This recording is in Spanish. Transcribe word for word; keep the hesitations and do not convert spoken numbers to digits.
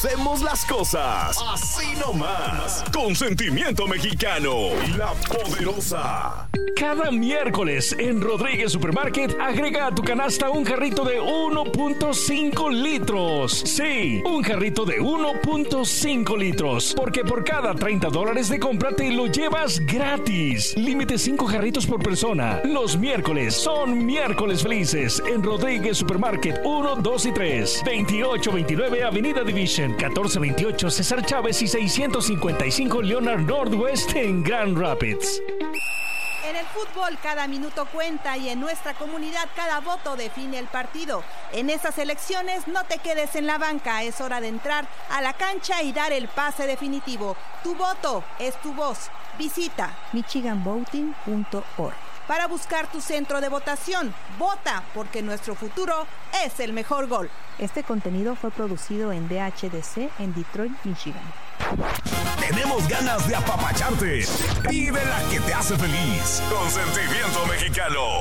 Hacemos las cosas así nomás, con sentimiento mexicano y la poderosa. Cada miércoles en Rodríguez Supermarket agrega a tu canasta un jarrito de uno punto cinco litros. Sí, un jarrito de uno punto cinco litros, porque por cada treinta dólares de compra te lo llevas gratis. Límite cinco jarritos por persona. Los miércoles son miércoles felices en Rodríguez Supermarket uno, dos y tres. veintiocho veintinueve Avenida Division, catorce veintiocho César Chávez y seiscientos cincuenta y cinco Leonard Northwest en Grand Rapids. En el fútbol cada minuto cuenta y en nuestra comunidad cada voto define el partido. En estas elecciones no te quedes en la banca, es hora de entrar a la cancha y dar el pase definitivo. Tu voto es tu voz. Visita michigan voting punto org para buscar tu centro de votación. Vota porque nuestro futuro es el mejor gol. Este contenido fue producido en D H D C en Detroit, Michigan. Tenemos ganas de apapacharte y de la que te hace feliz. Con sentimiento mexicano.